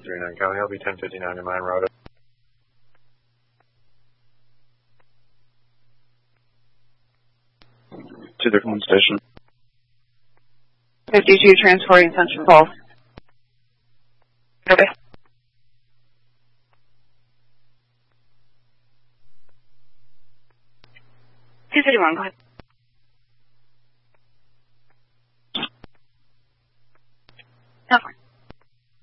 39 County, LB 1059 in Mine Road. To the phone station. 52 transporting Central Falls. Okay. 231, go ahead.